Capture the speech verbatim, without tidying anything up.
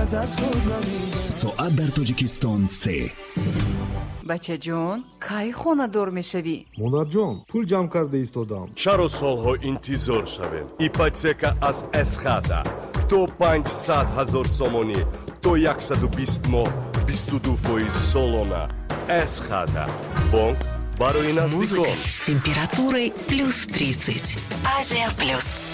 соат дар тоҷикистон се. бачаҷон кай хонадор мешавӣ? монарҷон, пул ҷамъ карда истодам. чаро солҳо интизор шавем? ипотека аз эсхата то панҷсад ҳазор сомонӣ то яксаду бист моҳ бисту ду фоиз солона. эсхата бонк барои наздикон с температурой плюс тридцать. Азия плюс.